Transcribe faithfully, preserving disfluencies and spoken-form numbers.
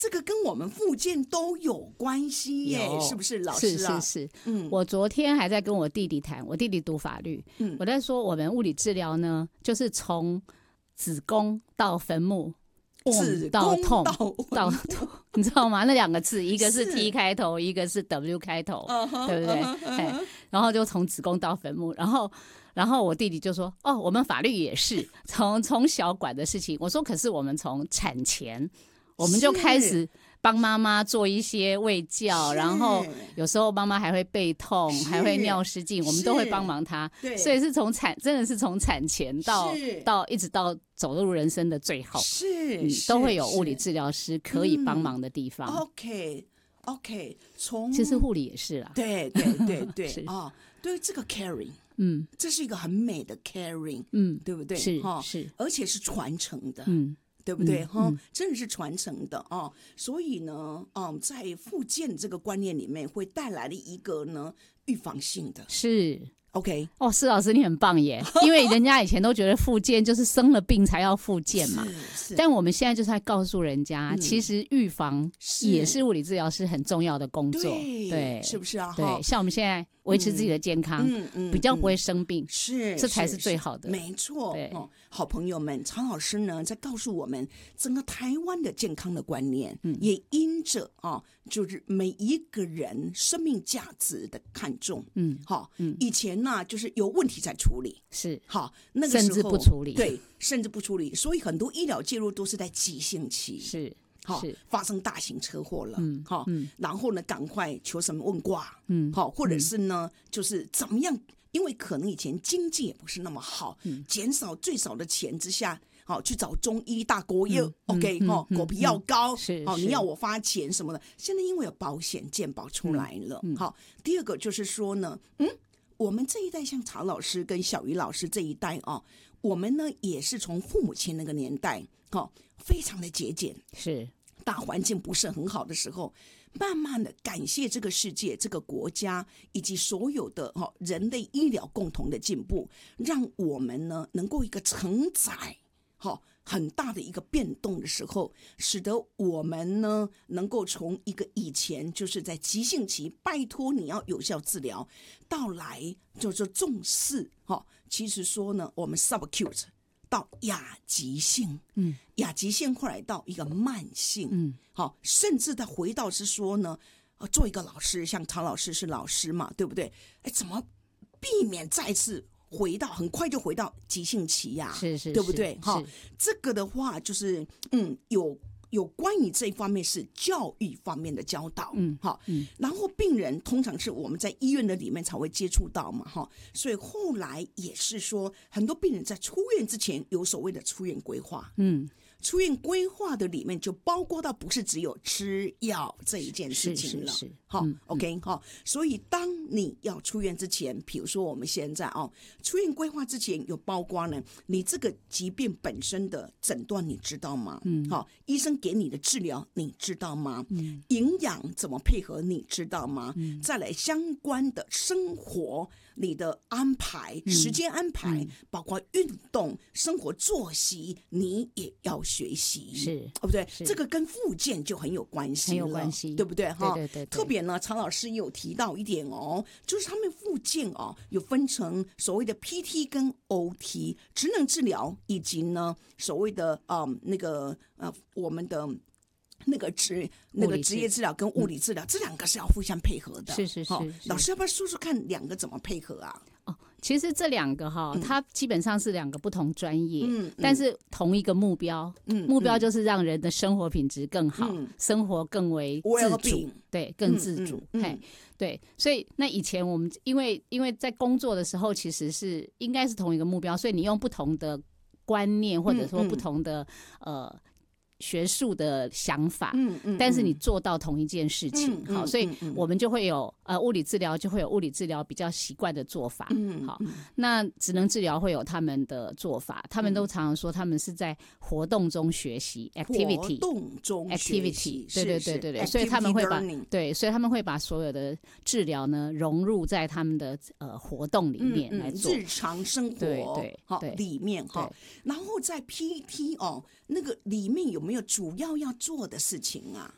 这个跟我们复健都有关系耶，是不是老师啊？ 是是是，嗯，我昨天还在跟我弟弟谈，我弟弟读法律，嗯，我在说我们物理治疗呢，就是从子宫到坟墓， 子到痛到痛，你知道吗？那两个字，一个是 T 开头，一个是 W 开头， uh-huh, 对不对？ uh-huh. 然后就从子宫到坟墓，然后。然后我弟弟就说：“哦，我们法律也是从从小管的事情。”我说：“可是我们从产前，我们就开始帮妈妈做一些卫教，然后有时候妈妈还会背痛，还会尿失禁，我们都会帮忙她。所以是从产真的是从产前到到一直到走入人生的最后， 是、 嗯、都会有物理治疗师可以帮忙的地方。 嗯、OK OK， 从其实护理也是啦， 对对对对哦，对这个 caring。”嗯，这是一个很美的 caring， 嗯，对不对？ 是是， 而且是传承的， 嗯， 对不对？哈、嗯嗯，真的是传承的哦。所以呢，嗯，在复健这个观念里面，会带来了一个呢预防性的， 是 OK。 哦，施老师你很棒耶，因为人家以前都觉得复健就是生了病才要复健嘛，但我们现在就是在告诉人家，嗯、其实预防也是物理治疗师很重要的工作， 对， 对， 是不是啊？ 对，像我们现在。维持自己的健康，嗯嗯，比较不会生病， 是， 这才是最好的。 没错，哦，好朋友们，曹老师呢在告诉我们整个台湾的健康的观念，嗯、也因着啊、哦，就是每一个人生命价值的看重，嗯，好、哦，嗯，以前呢就是有问题才处理， 是， 好，那个时候甚至不处理， 对，甚至不处理，所以很多医疗介入都是在急性期， 是。 好，发生大型车祸了，嗯，好、嗯，然后呢，赶快求神问卦，嗯，好，或者是呢，嗯、就是怎么样？因为可能以前经济也不是那么好，嗯，减少最少的钱之下，好去找中医大国药、嗯、，OK， 哈、嗯，狗皮药膏， 是， 好，你要我发钱什么的。现在因为有保险健保出来了，嗯，好，第二个就是说呢，嗯，我们这一代像曹老师跟小鱼老师这一代啊，我们呢也是从父母亲那个年代，好。非常的节俭， 是大环境不是很好的时候，慢慢的感谢这个世界、这个国家以及所有的哈人类医疗共同的进步，让我们呢能够一个承载哈很大的一个变动的时候，使得我们呢能够从一个以前就是在急性期，拜托你要有效治疗，到来就是重视哈，其实说呢我们 subacute。到亚急性，嗯，亚急性后来到一个慢性，嗯，好，甚至他回到是说呢，呃，做一个老师，像唐老师是老师嘛，对不对？哎，怎么避免再次回到很快就回到急性期呀、啊？ 是是， 对不对？哈，这个的话就是嗯有。有关于这一方面是教育方面的教导，嗯，好，嗯，然后病人通常是我们在医院的里面才会接触到嘛，哈，所以后来也是说，很多病人在出院之前有所谓的出院规划，嗯。出院规划的里面就包括到不是只有吃药这一件事情了，好、嗯、，OK 哈、哦。所以当你要出院之前，比如说我们现在哦，出院规划之前有包括呢，你这个疾病本身的诊断你知道吗？嗯，好、哦，医生给你的治疗你知道吗？嗯，营养怎么配合你知道吗？嗯，再来相关的生活。你的安排、时间安排，嗯、包括运动、生活作息，你也要学习， 是， 哦，不对，这个跟复健就很有关系， 很有关系， 对不对？哈， 对对对。 特别呢，曹老师也有提到一点哦，就是他们复健哦，有分成所谓的 P T 跟 O T 职能治疗，以及呢所谓的嗯那个呃我们的。那个职那个职业治疗跟物理治疗、嗯、这两个是要互相配合的， 是是 是, 是。 老师要不要说说看两个怎么配合啊？ 哦，其实这两个哈、嗯，它基本上是两个不同专业，嗯，但是同一个目标，嗯，目标就是让人的生活品质更好，嗯、生活更为自主，对，更自主，嗯嗯嗯、嘿，对，所以那以前我们因为因为在工作的时候，其实是应该是同一个目标，所以你用不同的观念或者说不同的、嗯嗯、呃。学术的想法，嗯嗯，但是你做到同一件事情，嗯、好，所以我们就会有呃物理治疗就会有物理治疗比较习惯的做法，嗯，好，那职能治疗会有他们的做法，他们都常常说他们是在活动中学习 ，activity， 活动中学习 activity， 对对对对对，所以他们会把对，所以他们会把所有的治疗呢融入在他们的呃活动里面来做， 嗯嗯、日常生活对对好里面哈，然后在 P T 哦那个里面有没有？没有主要要做的事情啊？